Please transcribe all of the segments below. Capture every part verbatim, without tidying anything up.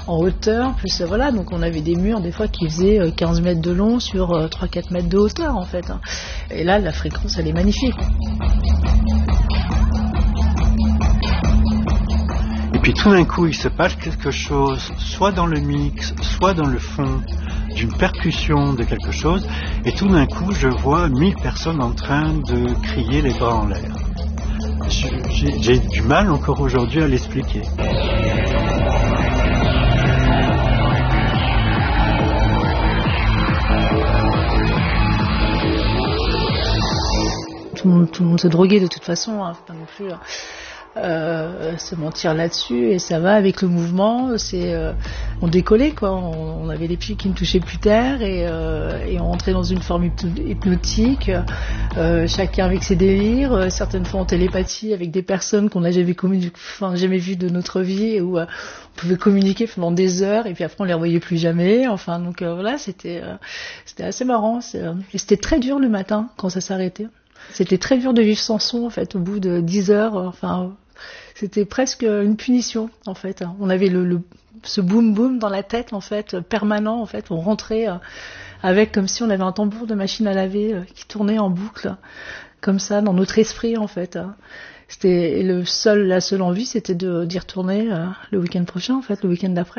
en hauteur, plus euh, voilà, donc on avait des murs des fois qui faisaient euh, quinze mètres de long sur euh, trois quatre mètres de hauteur en fait. Hein. Et là, la fréquence, elle est magnifique. Et puis tout d'un coup, il se passe quelque chose, soit dans le mix, soit dans le fond, d'une percussion de quelque chose, et tout d'un coup, je vois mille personnes en train de crier les bras en l'air. J'ai, j'ai du mal encore aujourd'hui à l'expliquer. Tout le monde, tout le monde se droguait de toute façon, hein, faut pas non plus euh, se mentir là-dessus, et ça va avec le mouvement. C'est, euh, on décollait quoi, on, on avait les pieds qui ne touchaient plus terre, et, euh, et on rentrait dans une forme hypnotique, euh, chacun avec ses délires, euh, certaines fois en télépathie avec des personnes qu'on n'a jamais, commun- enfin, jamais vues de notre vie, où euh, on pouvait communiquer pendant des heures, et puis après on les revoyait plus jamais. Enfin donc euh, voilà, c'était, euh, c'était assez marrant. C'est, euh, et c'était très dur le matin quand ça s'arrêtait. C'était très dur de vivre sans son en fait, au bout de dix heures, enfin c'était presque une punition en fait. On avait le, le ce boum boum dans la tête en fait, permanent en fait, on rentrait avec comme si on avait un tambour de machine à laver qui tournait en boucle comme ça dans notre esprit en fait. C'était le seul la seule envie, c'était de d'y retourner le week-end prochain en fait, le week-end d'après.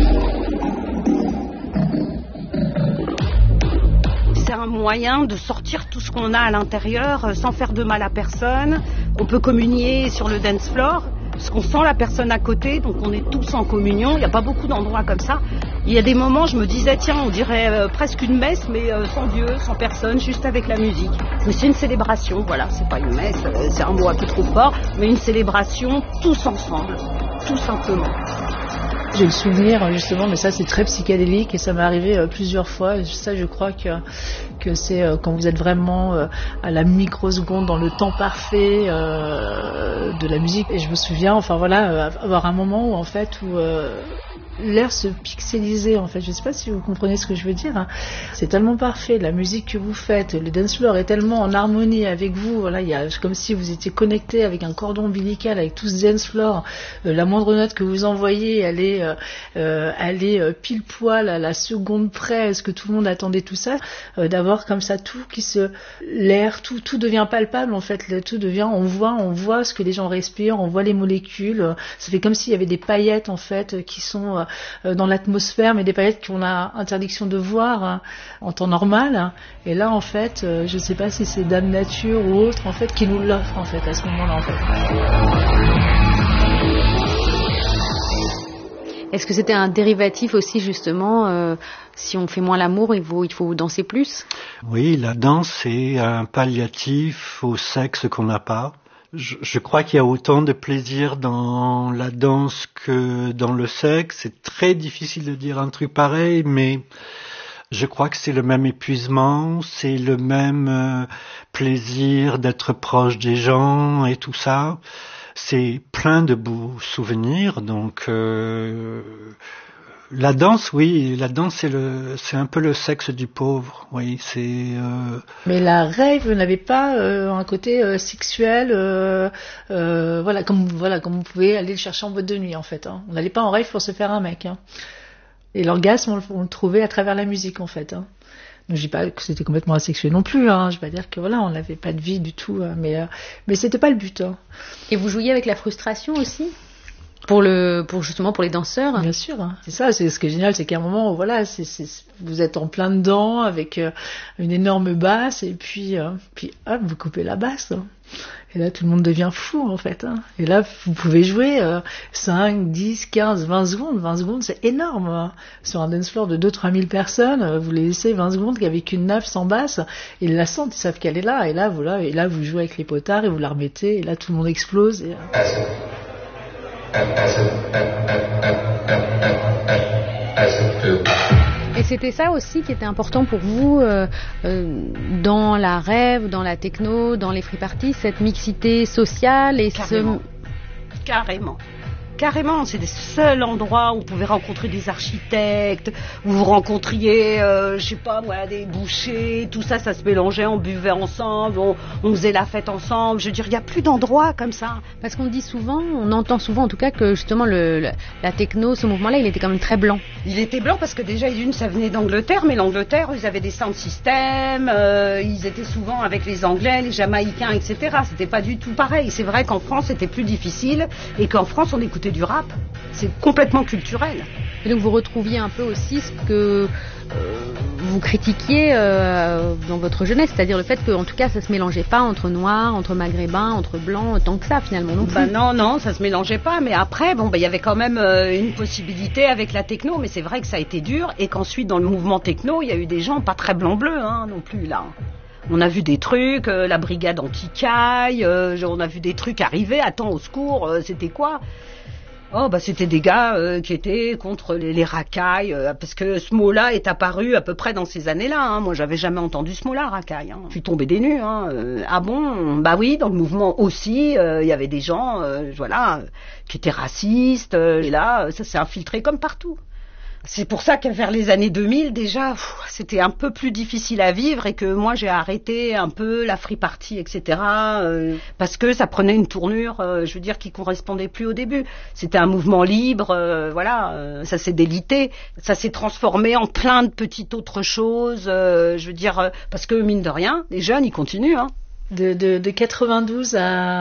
C'est un moyen de sortir tout ce qu'on a à l'intérieur sans faire de mal à personne. On peut communier sur le dance floor, parce qu'on sent la personne à côté, donc on est tous en communion. Il n'y a pas beaucoup d'endroits comme ça. Il y a des moments, je me disais, tiens, on dirait euh, presque une messe, mais euh, sans Dieu, sans personne, juste avec la musique. Mais c'est une célébration, voilà, c'est pas une messe, euh, c'est un mot un peu trop fort, mais une célébration tous ensemble, tout simplement. J'ai le souvenir justement, mais ça c'est très psychédélique et ça m'est arrivé euh, plusieurs fois. Et ça, je crois que que c'est euh, quand vous êtes vraiment euh, à la microseconde, dans le temps parfait euh, de la musique. Et je me souviens, enfin voilà, euh, avoir un moment où en fait où euh, l'air se pixelisait en fait. Je sais pas si vous comprenez ce que je veux dire. Hein. C'est tellement parfait, la musique que vous faites, le dance floor est tellement en harmonie avec vous. Voilà, il y a comme si vous étiez connecté avec un cordon ombilical avec tout ce dance floor. Euh, la moindre note que vous envoyez, elle est, euh, euh, elle est euh, pile poil à la seconde près. Est-ce que tout le monde attendait tout ça, euh, d'avoir comme ça tout qui se, l'air, tout, tout devient palpable en fait. Le, tout devient, on voit, on voit ce que les gens respirent, on voit les molécules. Ça fait comme s'il y avait des paillettes en fait qui sont dans l'atmosphère, mais des paillettes qu'on a interdiction de voir hein, en temps normal. Et là, en fait, je ne sais pas si c'est Dame Nature ou autre, en fait, qui nous l'offre, en fait, à ce moment-là, en fait. Est-ce que c'était un dérivatif aussi, justement, euh, si on fait moins l'amour, il faut, il faut danser plus ? Oui, la danse, c'est un palliatif au sexe qu'on n'a pas. Je, je crois qu'il y a autant de plaisir dans la danse que dans le sexe. C'est très difficile de dire un truc pareil, mais je crois que c'est le même épuisement, c'est le même euh, plaisir d'être proche des gens et tout ça. C'est plein de beaux souvenirs, donc euh, la danse, oui, la danse c'est le, c'est un peu le sexe du pauvre, oui, c'est. Euh... Mais la rave n'avait pas euh, un côté euh, sexuel, euh, euh, voilà, comme voilà, comme vous pouvez aller le chercher en boîte de nuit en fait. Hein. On n'allait pas en rave pour se faire un mec. Hein. Et l'orgasme, on le, on le trouvait à travers la musique en fait. Hein. Donc, je dis pas que c'était complètement asexué non plus. Hein. Je vais pas dire que voilà, on n'avait pas de vie du tout, hein. mais euh, mais c'était pas le but. Hein. Et vous jouiez avec la frustration aussi? Pour le, pour justement pour les danseurs. Bien sûr, hein. C'est ça. C'est ce qui est génial, c'est qu'à un moment, voilà, c'est, c'est, vous êtes en plein dedans avec euh, une énorme basse et puis, euh, puis hop, vous coupez la basse. Hein. Et là, tout le monde devient fou en fait. Hein. Et là, vous pouvez jouer euh, cinq, dix, quinze, vingt secondes. vingt secondes, c'est énorme. Hein. Sur un dance floor de deux à trois mille personnes, vous les laissez vingt secondes avec une nappe sans basse. Ils la sentent, ils savent qu'elle est là. Et là, voilà, et là, vous jouez avec les potards et vous la remettez. Et là, tout le monde explose. Et, euh... Et c'était ça aussi qui était important pour vous euh, euh, dans la rave, dans la techno, dans les free parties, cette mixité sociale et carrément. ce... Carrément. carrément, c'est des seuls endroits où vous pouvez rencontrer des architectes, où vous rencontriez, euh, je sais pas moi, des bouchers, tout ça, ça se mélangeait, on buvait ensemble, on, on faisait la fête ensemble. Je veux dire, il n'y a plus d'endroits comme ça. Parce qu'on dit souvent, on entend souvent en tout cas que justement le, le, la techno, ce mouvement-là, il était quand même très blanc. Il était blanc parce que déjà, d'une, ça venait d'Angleterre, mais l'Angleterre, ils avaient des sound systems, euh, ils étaient souvent avec les Anglais, les Jamaïcains, et cetera. C'était pas du tout pareil. C'est vrai qu'en France, c'était plus difficile et qu'en France, on écoutait du rap. C'est complètement culturel. Et donc vous retrouviez un peu aussi ce que euh, vous critiquiez euh, dans votre jeunesse, c'est-à-dire le fait qu'en tout cas ça se mélangeait pas entre noirs, entre maghrébins, entre blancs, tant que ça finalement non plus. Bah non, non, ça se mélangeait pas, mais après, bon, bah, y avait quand même euh, une possibilité avec la techno, mais c'est vrai que ça a été dur et qu'ensuite dans le mouvement techno, il y a eu des gens pas très blanc-bleu hein, non plus là. On a vu des trucs, euh, la brigade anti-caille, euh, on a vu des trucs arriver, attends au secours, euh, c'était quoi ? Oh bah c'était des gars euh, qui étaient contre les, les racailles, euh, parce que ce mot-là est apparu à peu près dans ces années-là. Hein. Moi j'avais jamais entendu ce mot-là, racaille. Hein. Je suis tombée des nues. Hein. Euh, ah bon ? Bah oui, dans le mouvement aussi, il euh, y avait des gens, euh, voilà, euh, qui étaient racistes. Euh, et là, ça s'est infiltré comme partout. C'est pour ça que vers les années deux mille, déjà, pff, c'était un peu plus difficile à vivre et que moi, j'ai arrêté un peu la free party, et cetera. Euh, parce que ça prenait une tournure, euh, je veux dire, qui correspondait plus au début. C'était un mouvement libre, euh, voilà, euh, ça s'est délité. Ça s'est transformé en plein de petites autres choses, euh, je veux dire, euh, parce que mine de rien, les jeunes, ils continuent, hein. De, de, de quatre-vingt-douze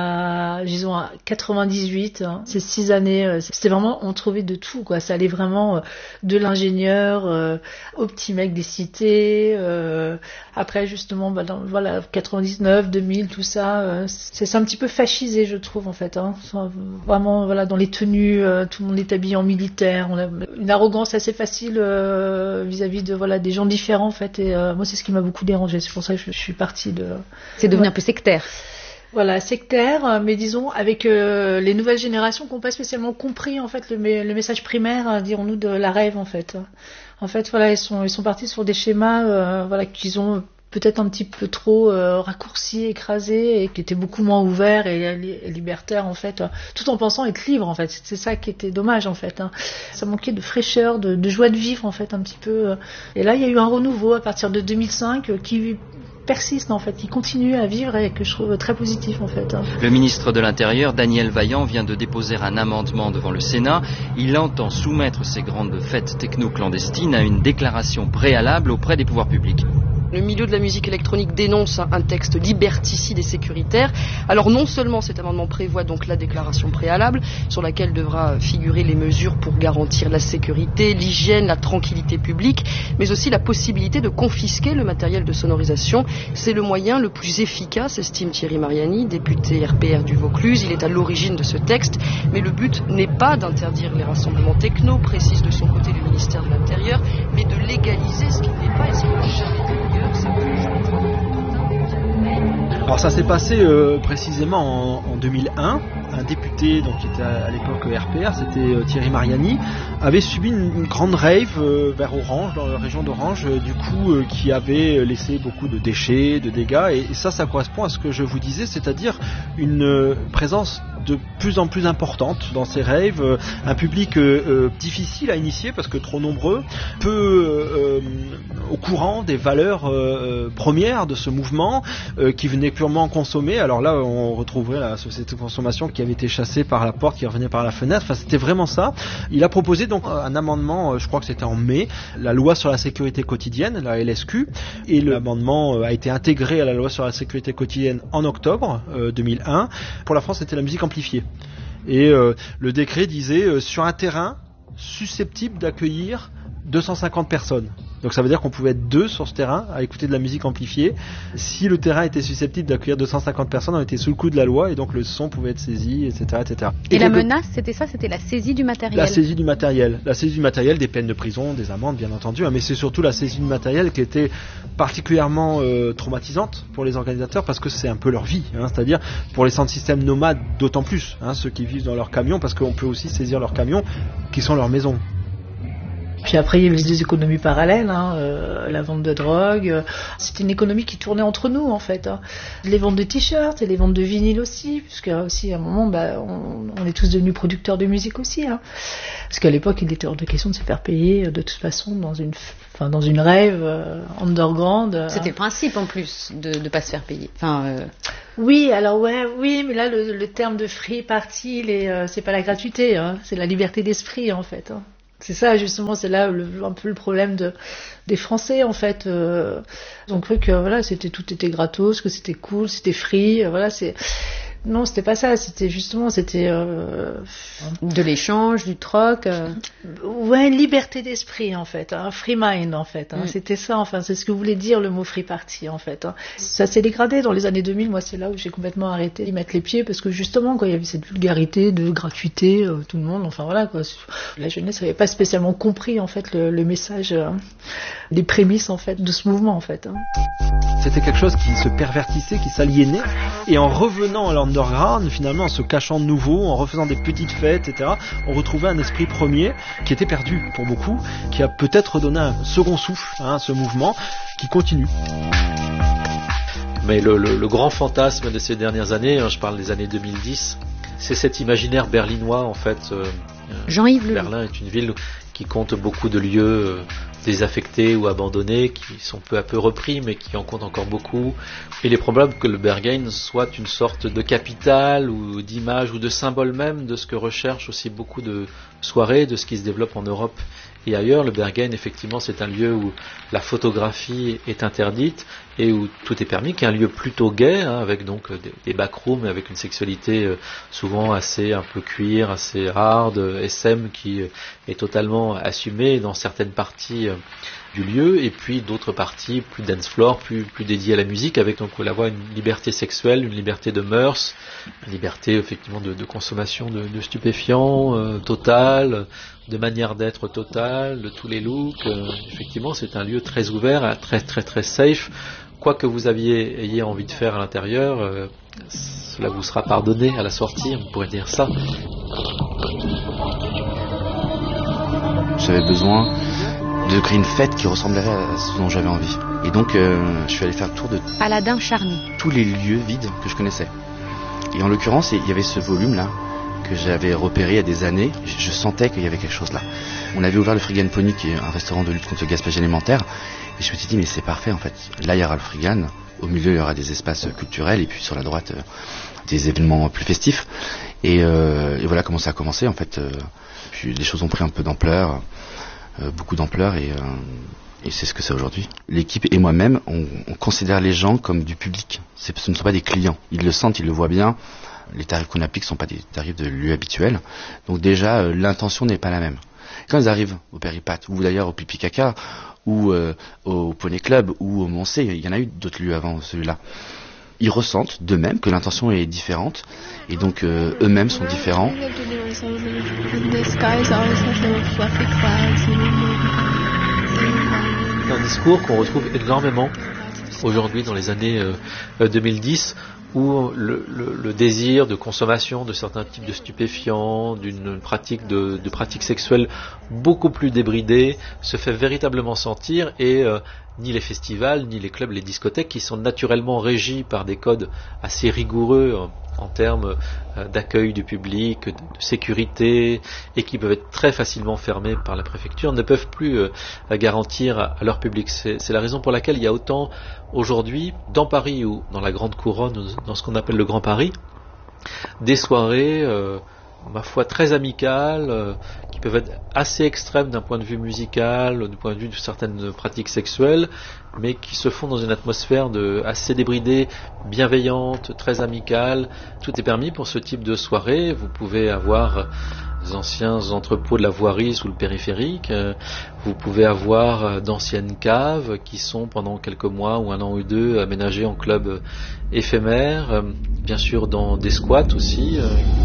à, disons, à quatre-vingt-dix-huit, hein, ces six années, c'était vraiment, on trouvait de tout, quoi. Ça allait vraiment de l'ingénieur euh, au petit mec des cités. Euh, après, justement, bah, dans, voilà, quatre-vingt-dix-neuf, deux mille, tout ça, euh, c'est, c'est un petit peu fascisé, je trouve, en fait. Hein. Vraiment, voilà, dans les tenues, euh, tout le monde est habillé en militaire. On a une arrogance assez facile euh, vis-à-vis de, voilà, des gens différents, en fait. Et euh, moi, c'est ce qui m'a beaucoup dérangé. C'est pour ça que je, je suis partie de. C'est devenu ouais. un peu sectaire. Voilà, sectaire, mais disons avec euh, les nouvelles générations qui n'ont pas spécialement compris en fait le, le message primaire, dirons-nous, de la rave en fait. En fait, voilà, ils sont ils sont partis sur des schémas, euh, voilà, qu'ils ont peut-être un petit peu trop euh, raccourcis, écrasés, et qui étaient beaucoup moins ouverts et, et libertaires en fait, euh, tout en pensant être libre en fait. C'est ça qui était dommage en fait. Hein. Ça manquait de fraîcheur, de, de joie de vivre en fait un petit peu. Et là, il y a eu un renouveau à partir de deux mille cinq euh, qui persiste en fait, qui continue à vivre et que je trouve très positif en fait. Le ministre de l'Intérieur, Daniel Vaillant, vient de déposer un amendement devant le Sénat. Il entend soumettre ces grandes fêtes techno-clandestines à une déclaration préalable auprès des pouvoirs publics. Le milieu de la musique électronique dénonce un texte liberticide et sécuritaire. Alors non seulement cet amendement prévoit donc la déclaration préalable sur laquelle devra figurer les mesures pour garantir la sécurité, l'hygiène, la tranquillité publique, mais aussi la possibilité de confisquer le matériel de sonorisation. C'est le moyen le plus efficace, estime Thierry Mariani, député R P R du Vaucluse. Il est à l'origine de ce texte, mais le but n'est pas d'interdire les rassemblements techno, précise de son côté le ministère de l'Intérieur, mais de légaliser ce qui n'est pas et ce qui n'a jamais été. Alors ça s'est passé euh, précisément en, en deux mille un. Un député donc, qui était à, à l'époque R P R, c'était euh, Thierry Mariani, avait subi une, une grande rave euh, vers Orange, dans la région d'Orange, euh, du coup euh, qui avait laissé beaucoup de déchets, de dégâts, et, et ça, ça correspond à ce que je vous disais, c'est-à-dire une euh, présence de plus en plus importante dans ces raves, euh, un public euh, euh, difficile à initier parce que trop nombreux, peu euh, au courant des valeurs euh, premières de ce mouvement, euh, qui venait purement consommer. Alors là, on retrouverait la société de consommation qui avait été chassée par la porte, qui revenait par la fenêtre. Enfin, c'était vraiment ça. Il a proposé donc un amendement, je crois que c'était en mai, la loi sur la sécurité quotidienne, la L S Q, et l'amendement a été intégré à la loi sur la sécurité quotidienne en octobre euh, deux mille un. Pour la France, c'était la musique amplifiée. Et euh, le décret disait euh, sur un terrain susceptible d'accueillir deux cent cinquante personnes. Donc ça veut dire qu'on pouvait être deux sur ce terrain à écouter de la musique amplifiée. Si le terrain était susceptible d'accueillir deux cent cinquante personnes, on était sous le coup de la loi et donc le son pouvait être saisi, et cetera, et cetera. Et, et la menace, c'était ça, c'était la saisie du matériel. La saisie du matériel, la saisie du matériel, des peines de prison, des amendes, bien entendu, hein, mais c'est surtout la saisie du matériel qui était particulièrement euh, traumatisante pour les organisateurs parce que c'est un peu leur vie, hein, c'est-à-dire pour les centres systèmes nomades d'autant plus, hein, ceux qui vivent dans leurs camions, parce qu'on peut aussi saisir leurs camions qui sont leurs maisons. Puis après, il y avait des économies parallèles, hein, euh, la vente de drogue. Euh, c'était une économie qui tournait entre nous, en fait. Hein. Les ventes de t-shirts et les ventes de vinyle aussi, puisque aussi, à un moment, bah, on, on est tous devenus producteurs de musique aussi. Hein. Parce qu'à l'époque, il était hors de question de se faire payer, de toute façon, dans une, enfin, dans une rave euh, underground. Euh. C'était le principe, en plus, de ne pas se faire payer. Enfin... Euh... Oui, alors ouais, oui, mais là, le, le terme de free party, les, euh, c'est pas la gratuité, hein, c'est la liberté d'esprit, en fait. Hein. C'est ça, justement, c'est là le, un peu le problème de, des Français, en fait. Euh, ils ont cru que voilà, c'était, tout était gratos, que c'était cool, c'était free. Euh, voilà, c'est... Non, c'était pas ça. C'était justement, c'était... Euh... De l'échange, du troc. Euh... Ouais, une liberté d'esprit, en fait. Un hein, free mind, en fait. Hein. Mm. C'était ça, enfin, c'est ce que voulait dire le mot free party, en fait. Hein. Ça s'est dégradé dans les années deux mille. Moi, c'est là où j'ai complètement arrêté d'y mettre les pieds, parce que justement, quand il y avait cette vulgarité de gratuité, euh, tout le monde, enfin voilà, quoi. La jeunesse n'avait pas spécialement compris, en fait, le, le message, euh, les prémices, en fait, de ce mouvement, en fait. Hein. C'était quelque chose qui se pervertissait, qui s'aliénait, et en revenant à l'underground, finalement, en se cachant de nouveau, en refaisant des petites fêtes, et cetera, on retrouvait un esprit premier qui était perdu pour beaucoup, qui a peut-être redonné un second souffle hein, à ce mouvement, qui continue. Mais le, le, le grand fantasme de ces dernières années, hein, je parle des années deux mille dix, c'est cet imaginaire berlinois, en fait. Euh, Jean-Yves Berlin est une ville qui compte beaucoup de lieux euh, désaffectés ou abandonnés, qui sont peu à peu repris, mais qui en comptent encore beaucoup. Il est probable que le Berghain soit une sorte de capitale ou d'image ou de symbole même de ce que recherchent aussi beaucoup de soirées, de ce qui se développe en Europe et ailleurs. Le Berghain, effectivement, c'est un lieu où la photographie est interdite et où tout est permis, qui est un lieu plutôt gay, hein, avec donc des, des backrooms, avec une sexualité euh, souvent assez un peu cuir, assez hard, S M, qui euh, est totalement assumée dans certaines parties euh, du lieu, et puis d'autres parties plus dance floor, plus, plus dédiées à la musique, avec donc la voix une liberté sexuelle, une liberté de mœurs, une liberté effectivement de, de consommation de, de stupéfiants euh, totale, de manière d'être totale, de tous les looks. Euh, effectivement, c'est un lieu très ouvert, très très très safe. Quoi que vous aviez ayez envie de faire à l'intérieur, euh, cela vous sera pardonné à la sortie, on pourrait dire ça. J'avais besoin de créer une fête qui ressemblerait à ce dont j'avais envie. Et donc, euh, je suis allé faire le tour de Paladin Charny, tous les lieux vides que je connaissais. Et en l'occurrence, il y avait ce volume-là que j'avais repéré il y a des années. Je sentais qu'il y avait quelque chose là. On avait ouvert le Frigan Pony, qui est un restaurant de lutte contre le gaspillage alimentaire. Et je me suis dit, mais c'est parfait en fait. Là, il y aura le Frigan. Au milieu, il y aura des espaces culturels. Et puis sur la droite, euh, des événements plus festifs. Et, euh, et voilà comment ça a commencé en fait. Euh, puis les choses ont pris un peu d'ampleur. Euh, beaucoup d'ampleur. Et, euh, et c'est ce que c'est aujourd'hui. L'équipe et moi-même, on, on considère les gens comme du public. C'est, ce ne sont pas des clients. Ils le sentent, ils le voient bien. Les tarifs qu'on applique ne sont pas des tarifs de lieu habituels. Donc déjà, euh, l'intention n'est pas la même. Quand ils arrivent au Péripat, ou d'ailleurs au Pipi Caca, ou euh, au Poney Club, ou au Moncé, il y en a eu d'autres lieux avant celui-là, ils ressentent d'eux-mêmes que l'intention est différente, et donc euh, eux-mêmes sont différents. C'est un discours qu'on retrouve énormément aujourd'hui dans les années euh, deux mille dix, où le, le, le désir de consommation de certains types de stupéfiants, d'une pratique de, de pratiques sexuelles beaucoup plus débridée, se fait véritablement sentir, et euh, ni les festivals, ni les clubs, les discothèques, qui sont naturellement régis par des codes assez rigoureux en, en termes euh, d'accueil du public, de, de sécurité, et qui peuvent être très facilement fermés par la préfecture, ne peuvent plus euh, garantir à, à leur public. C'est, c'est la raison pour laquelle il y a autant aujourd'hui, dans Paris ou dans la Grande Couronne, dans ce qu'on appelle le Grand Paris, des soirées, euh, ma foi, très amicales, euh, qui peuvent être assez extrêmes d'un point de vue musical, du point de vue de certaines pratiques sexuelles, mais qui se font dans une atmosphère de, assez débridée, bienveillante, très amicale. Tout est permis pour ce type de soirée. Vous pouvez avoir des anciens entrepôts de la voirie sous le périphérique. Vous pouvez avoir d'anciennes caves qui sont pendant quelques mois ou un an ou deux aménagées en clubs éphémères. Bien sûr dans des squats aussi.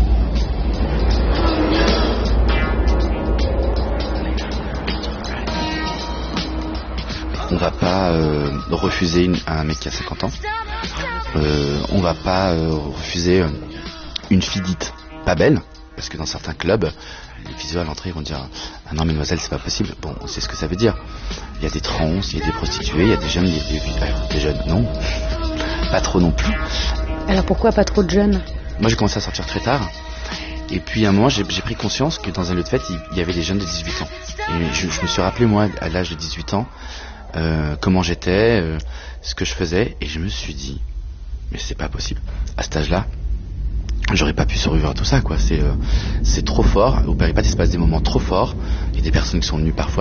On va pas euh, refuser une, un mec qui a cinquante ans. Euh, on va pas euh, refuser une fille dite pas belle, Parce que dans certains clubs, les visuels à l'entrée vont dire ah non mesdemoiselles c'est pas possible. Bon, c'est ce que ça veut dire. Il y a des trans, il y a des prostituées, il y a des jeunes, il y a des, alors, des jeunes non, pas trop non plus. Alors pourquoi pas trop de jeunes? Moi j'ai commencé à sortir très tard. Et puis à un moment j'ai, j'ai pris conscience que dans un lieu de fête il y avait des jeunes de dix-huit ans. Et je, je me suis rappelé moi à l'âge de dix-huit ans euh, comment j'étais, euh, ce que je faisais, et je me suis dit mais c'est pas possible. À cet âge-là, j'aurais pas pu survivre à tout ça, quoi. C'est, euh, c'est trop fort. Au Péripat, il se passe des moments trop forts. Il y a des personnes qui sont venues parfois